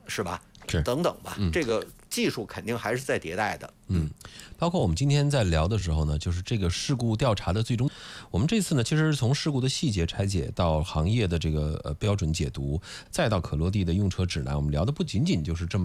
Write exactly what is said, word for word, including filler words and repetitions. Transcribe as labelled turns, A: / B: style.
A: 是吧？
B: 是
A: 等等吧，
B: 嗯、
A: 这个技术肯定还是在迭代的。
B: 嗯，包括我们今天在聊的时候呢，就是这个事故调查的最终，我们这次呢，其实是从事故的细节拆解到行业的这个呃标准解读，再到可落地的用车指南，我们聊的不仅仅就是这么。